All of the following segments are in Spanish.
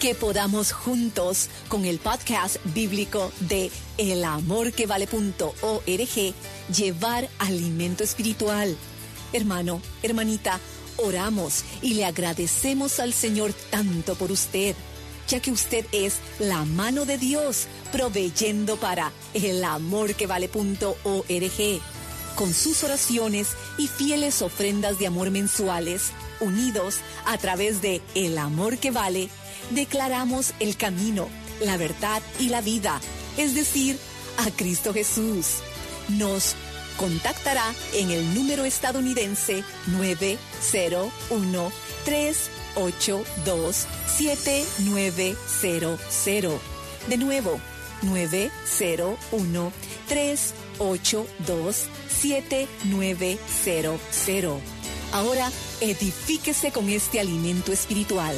Que podamos juntos, con el podcast bíblico de elamorquevale.org, llevar alimento espiritual. Hermano, hermanita, oramos y le agradecemos al Señor tanto por usted, ya que usted es la mano de Dios proveyendo para elamorquevale.org. Con sus oraciones y fieles ofrendas de amor mensuales, unidos a través de El Amor que Vale, declaramos el camino, la verdad y la vida, es decir, a Cristo Jesús. Nos contactará en el número estadounidense 901-382-7900. De nuevo, 901-382-7900. Ahora, edifíquese con este alimento espiritual.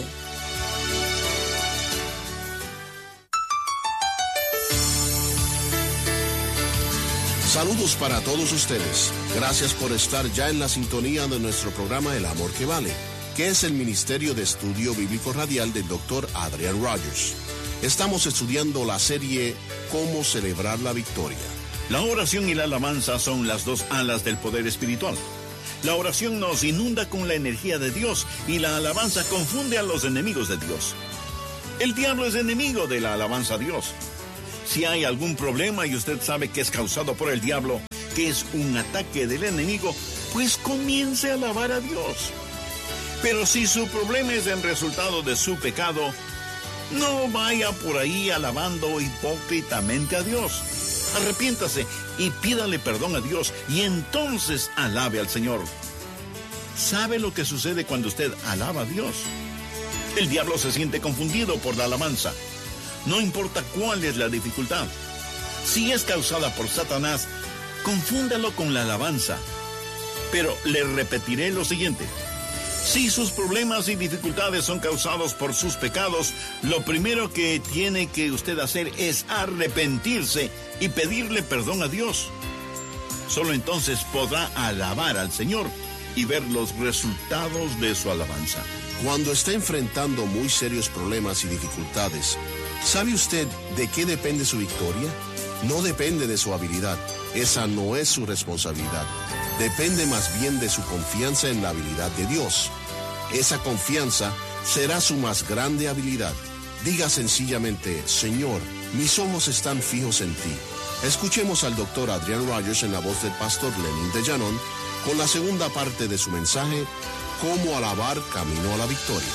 Saludos para todos ustedes. Gracias por estar ya en la sintonía de nuestro programa El Amor que Vale, que es el Ministerio de Estudio Bíblico Radial del Dr. Adrian Rogers. Estamos estudiando la serie Cómo celebrar la victoria. La oración y la alabanza son las dos alas del poder espiritual. La oración nos inunda con la energía de Dios y la alabanza confunde a los enemigos de Dios. El diablo es enemigo de la alabanza a Dios. Si hay algún problema y usted sabe que es causado por el diablo, que es un ataque del enemigo, pues comience a alabar a Dios. Pero si su problema es el resultado de su pecado, no vaya por ahí alabando hipócritamente a Dios. Arrepiéntase y pídale perdón a Dios y entonces alabe al Señor. ¿Sabe lo que sucede cuando usted alaba a Dios? El diablo se siente confundido por la alabanza. No importa cuál es la dificultad. Si es causada por Satanás, confúndalo con la alabanza. Pero le repetiré lo siguiente. Si sus problemas y dificultades son causados por sus pecados, lo primero que tiene que usted hacer es arrepentirse y pedirle perdón a Dios. Solo entonces podrá alabar al Señor y ver los resultados de su alabanza. Cuando está enfrentando muy serios problemas y dificultades, ¿sabe usted de qué depende su victoria? No depende de su habilidad. Esa no es su responsabilidad. Depende más bien de su confianza en la habilidad de Dios. Esa confianza será su más grande habilidad. Diga sencillamente: Señor, mis ojos están fijos en ti. Escuchemos al Dr. Adrian Rogers en la voz del pastor Lenin de Llanón con la segunda parte de su mensaje, Cómo alabar camino a la victoria.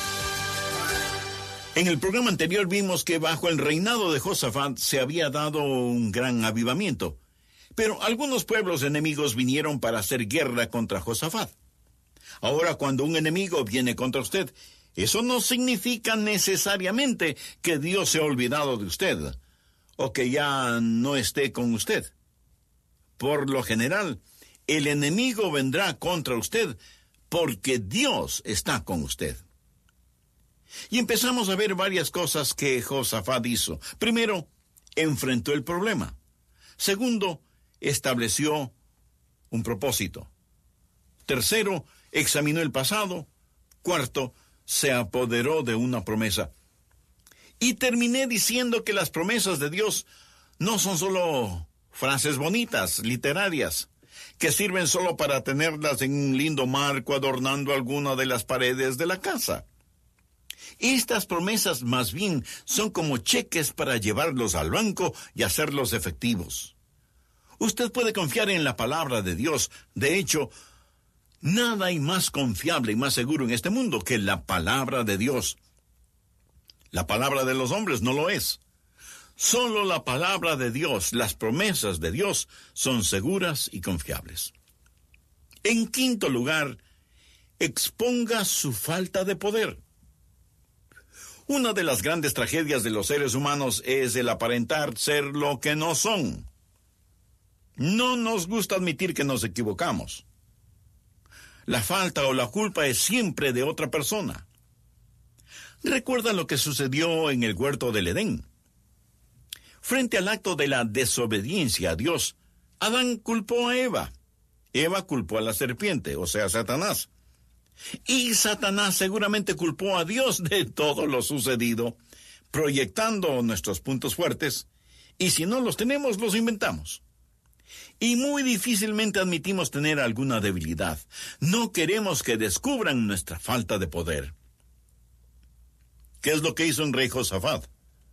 En el programa anterior vimos que bajo el reinado de Josafat se había dado un gran avivamiento, pero algunos pueblos enemigos vinieron para hacer guerra contra Josafat. Ahora, cuando un enemigo viene contra usted, eso no significa necesariamente que Dios se ha olvidado de usted o que ya no esté con usted. Por lo general, el enemigo vendrá contra usted porque Dios está con usted. Y empezamos a ver varias cosas que Josafat hizo. Primero, enfrentó el problema. Segundo, estableció un propósito. Tercero, examinó el pasado. Cuarto, se apoderó de una promesa. Y terminé diciendo que las promesas de Dios no son solo frases bonitas, literarias, que sirven solo para tenerlas en un lindo marco adornando alguna de las paredes de la casa. Estas promesas más bien son como cheques para llevarlos al banco y hacerlos efectivos. Usted puede confiar en la palabra de Dios. De hecho, nada hay más confiable y más seguro en este mundo que la palabra de Dios. La palabra de los hombres no lo es. Solo la palabra de Dios, las promesas de Dios, son seguras y confiables. En quinto lugar, exponga su falta de poder. Una de las grandes tragedias de los seres humanos es el aparentar ser lo que no son. No nos gusta admitir que nos equivocamos. La falta o la culpa es siempre de otra persona. Recuerda lo que sucedió en el huerto del Edén. Frente al acto de la desobediencia a Dios, Adán culpó a Eva. Eva culpó a la serpiente, o sea, a Satanás. Y Satanás seguramente culpó a Dios de todo lo sucedido, proyectando nuestros puntos fuertes, y si no los tenemos, los inventamos. Y muy difícilmente admitimos tener alguna debilidad. No queremos que descubran nuestra falta de poder. ¿Qué es lo que hizo el rey Josafat?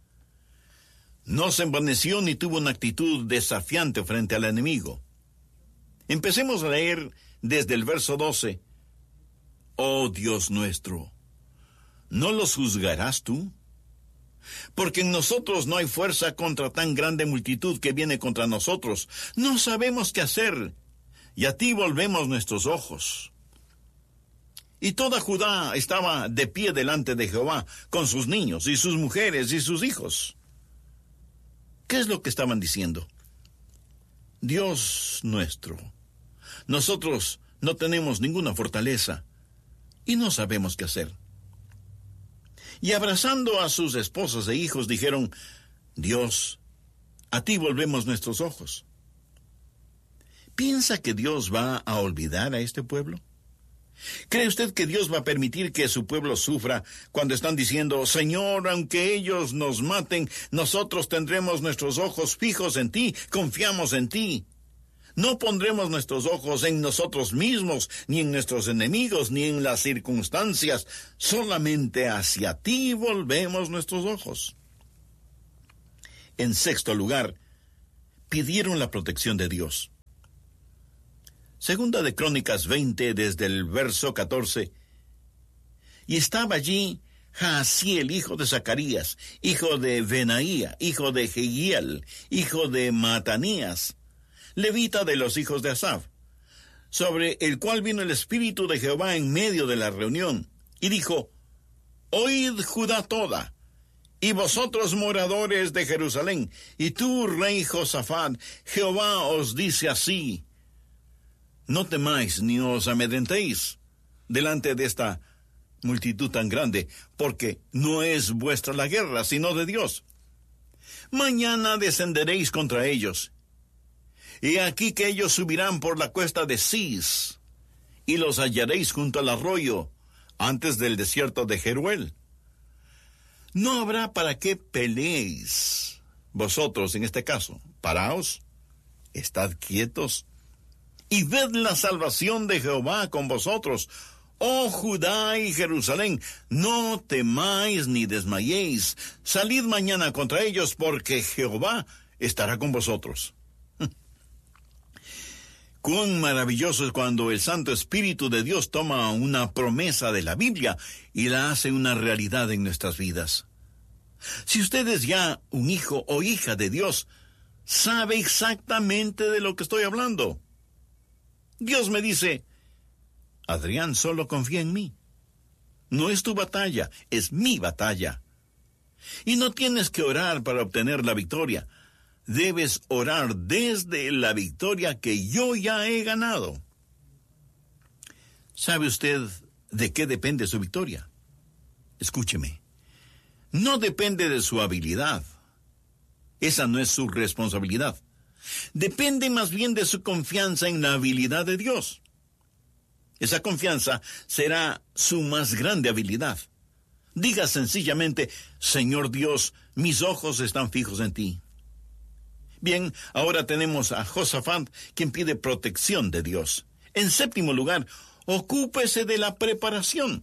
No se envaneció ni tuvo una actitud desafiante frente al enemigo. Empecemos a leer desde el verso 12. Oh Dios nuestro, ¿no los juzgarás tú? Porque en nosotros no hay fuerza contra tan grande multitud que viene contra nosotros. No sabemos qué hacer, y a ti volvemos nuestros ojos. Y toda Judá estaba de pie delante de Jehová, con sus niños, y sus mujeres, y sus hijos. ¿Qué es lo que estaban diciendo? Dios nuestro, nosotros no tenemos ninguna fortaleza, y no sabemos qué hacer. Y abrazando a sus esposas e hijos dijeron, Dios, a ti volvemos nuestros ojos. ¿Piensa que Dios va a olvidar a este pueblo? ¿Cree usted que Dios va a permitir que su pueblo sufra cuando están diciendo, Señor, aunque ellos nos maten, nosotros tendremos nuestros ojos fijos en ti, confiamos en ti? No pondremos nuestros ojos en nosotros mismos, ni en nuestros enemigos, ni en las circunstancias. Solamente hacia ti volvemos nuestros ojos. En sexto lugar, pidieron la protección de Dios. Segunda de Crónicas 20, desde el verso 14. Y estaba allí Jaasiel, hijo de Zacarías, hijo de Benaía, hijo de Jehiel, hijo de Matanías, levita de los hijos de Asaf, sobre el cual vino el Espíritu de Jehová en medio de la reunión, y dijo, Oíd Judá toda, y vosotros moradores de Jerusalén, y tú, rey Josafat, Jehová os dice así, no temáis ni os amedrentéis delante de esta multitud tan grande, porque no es vuestra la guerra, sino de Dios. Mañana descenderéis contra ellos, y aquí que ellos subirán por la cuesta de Cis, y los hallaréis junto al arroyo, antes del desierto de Jeruel. No habrá para qué peleéis, vosotros en este caso. Paraos, estad quietos, y ved la salvación de Jehová con vosotros. Oh Judá y Jerusalén, no temáis ni desmayéis. Salid mañana contra ellos, porque Jehová estará con vosotros. Cuán maravilloso es cuando el Santo Espíritu de Dios toma una promesa de la Biblia y la hace una realidad en nuestras vidas. Si usted es ya un hijo o hija de Dios, sabe exactamente de lo que estoy hablando. Dios me dice, Adrián, solo confía en mí. No es tu batalla, es mi batalla. Y no tienes que orar para obtener la victoria. Debes orar desde la victoria que yo ya he ganado. ¿Sabe usted de qué depende su victoria? Escúcheme. No depende de su habilidad. Esa no es su responsabilidad. Depende más bien de su confianza en la habilidad de Dios. Esa confianza será su más grande habilidad. Diga sencillamente, Señor Dios, mis ojos están fijos en ti. Bien, ahora tenemos a Josafat, quien pide protección de Dios. En séptimo lugar, ocúpese de la preparación.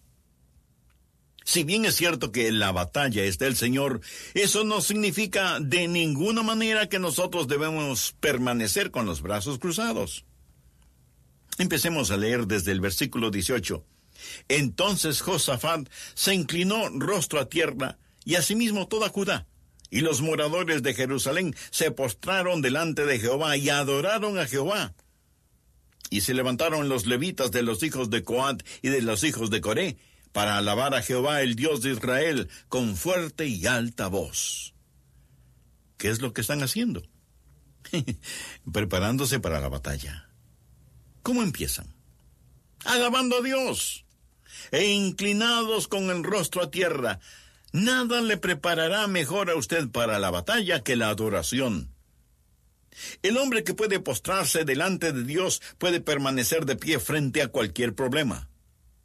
Si bien es cierto que la batalla es del Señor, eso no significa de ninguna manera que nosotros debemos permanecer con los brazos cruzados. Empecemos a leer desde el versículo 18. Entonces Josafat se inclinó rostro a tierra, y asimismo toda Judá, y los moradores de Jerusalén se postraron delante de Jehová y adoraron a Jehová. Y se levantaron los levitas de los hijos de Coat y de los hijos de Coré, para alabar a Jehová, el Dios de Israel, con fuerte y alta voz. ¿Qué es lo que están haciendo? Preparándose para la batalla. ¿Cómo empiezan? Alabando a Dios, e inclinados con el rostro a tierra. Nada le preparará mejor a usted para la batalla que la adoración. El hombre que puede postrarse delante de Dios puede permanecer de pie frente a cualquier problema.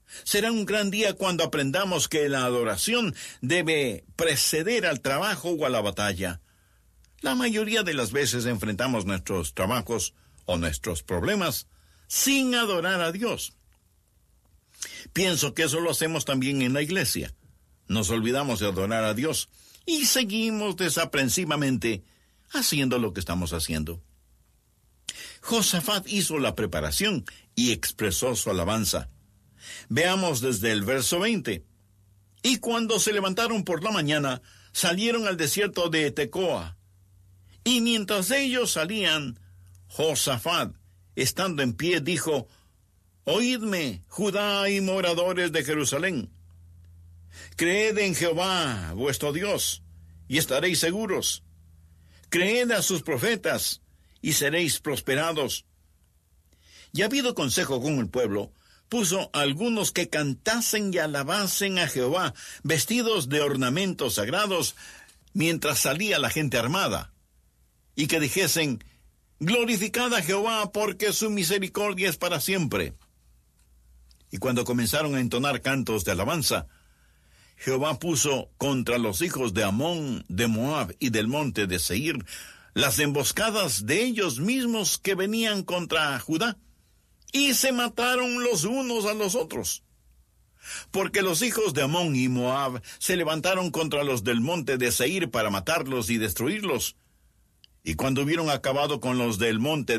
Será un gran día cuando aprendamos que la adoración debe preceder al trabajo o a la batalla. La mayoría de las veces enfrentamos nuestros trabajos o nuestros problemas sin adorar a Dios. Pienso que eso lo hacemos también en la iglesia. Nos olvidamos de adorar a Dios y seguimos desaprensivamente haciendo lo que estamos haciendo. Josafat hizo la preparación y expresó su alabanza. Veamos desde el verso 20. Y cuando se levantaron por la mañana, salieron al desierto de Tecoa. Y mientras ellos salían, Josafat, estando en pie, dijo: Oídme, Judá y moradores de Jerusalén. Creed en Jehová, vuestro Dios, y estaréis seguros. Creed a sus profetas, y seréis prosperados. Y habido consejo con el pueblo, puso a algunos que cantasen y alabasen a Jehová, vestidos de ornamentos sagrados, mientras salía la gente armada, y que dijesen: Glorificad a Jehová, porque su misericordia es para siempre. Y cuando comenzaron a entonar cantos de alabanza, Jehová puso contra los hijos de Amón, de Moab y del monte de Seir las emboscadas de ellos mismos que venían contra Judá, y se mataron los unos a los otros. Porque los hijos de Amón y Moab se levantaron contra los del monte de Seir para matarlos y destruirlos. Y cuando hubieron acabado con los del monte